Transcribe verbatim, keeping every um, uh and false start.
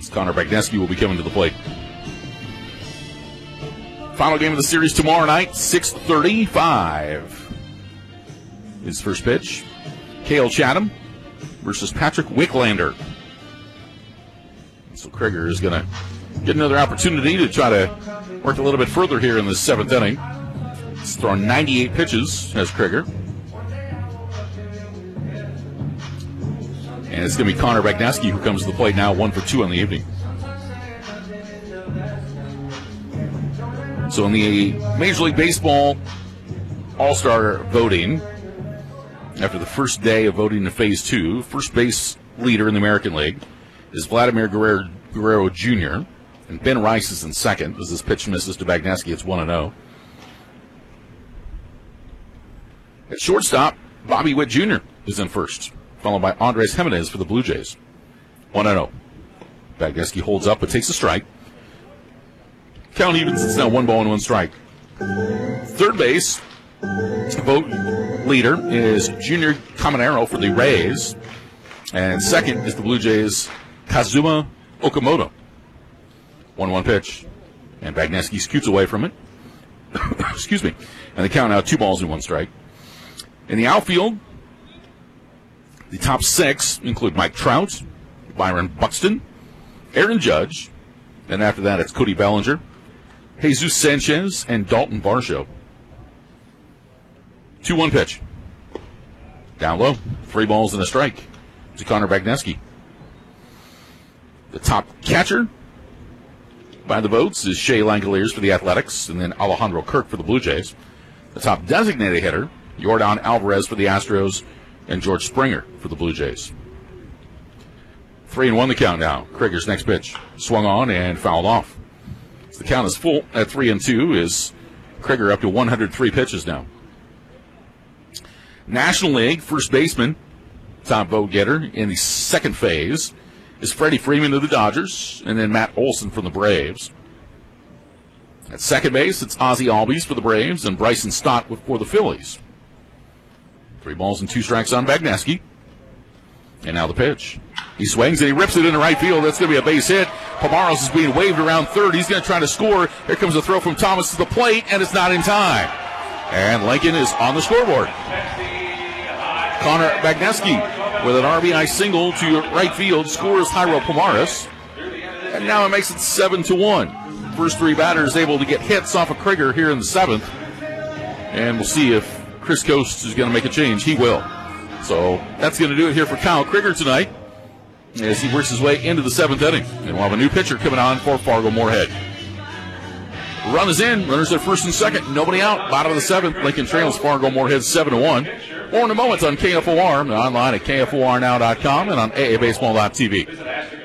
as Connor Bagneski will be coming to the plate. Final game of the series tomorrow night, six thirty-five. His first pitch, Cale Chatham versus Patrick Wicklander. So Krieger is going to get another opportunity to try to work a little bit further here in the seventh inning. He's thrown ninety-eight pitches as Krieger. And it's going to be Connor Bagneski who comes to the plate now, one for two on the evening. So in the Major League Baseball All-Star voting, after the first day of voting in Phase two, first base leader in the American League is Vladimir Guerrero, Guerrero Junior, and Ben Rice is in second as this pitch misses to Bagneski. It's one and oh. At shortstop, Bobby Witt Junior is in first, followed by Andres Jimenez for the Blue Jays. one and oh. Bagneski holds up but takes a strike. Count evens, it's now one ball and one strike. Third base, vote leader is Junior Caminero for the Rays. And second is the Blue Jays' Kazuma Okamoto. one one pitch. And Bagneski scoots away from it. Excuse me. And the count now two balls and one strike. In the outfield, the top six include Mike Trout, Byron Buxton, Aaron Judge, and after that it's Cody Bellinger, Jesus Sanchez, and Dalton Varsho. two one pitch. Down low. Three balls and a strike to Connor Bagneski. The top catcher by the votes is Shea Langoliers for the Athletics, and then Alejandro Kirk for the Blue Jays. The top designated hitter, Yordan Alvarez for the Astros, and George Springer for the Blue Jays. Three and one the count now. Krieger's next pitch swung on and fouled off. The count is full at three and two. Is Krieger up to one hundred three pitches now. National League first baseman, top vote getter in the second phase, is Freddie Freeman of the Dodgers, and then Matt Olson from the Braves. At second base, it's Ozzie Albies for the Braves and Bryson Stott for the Phillies. Three balls and two strikes on Bagneski. And now the pitch. He swings and he rips it into right field. That's going to be a base hit. Pomaros is being waved around third. He's going to try to score. Here comes a throw from Thomas to the plate, and it's not in time. And Lincoln is on the scoreboard. Connor Bagneski with an R B I single to right field scores Jairo Pomaros. And now it makes it seven to one. First three batters able to get hits off of Krieger here in the seventh. And we'll see if Chris Coast is going to make a change. He will. So that's going to do it here for Kyle Krieger tonight as he works his way into the seventh inning. And we'll have a new pitcher coming on for Fargo Moorhead. Run is in. Runners at first and second. Nobody out. Bottom of the seventh. Lincoln trails Fargo Moorhead seven to one. More in a moment on K F O R. Online at K F O R now dot com and on A A baseball dot T V.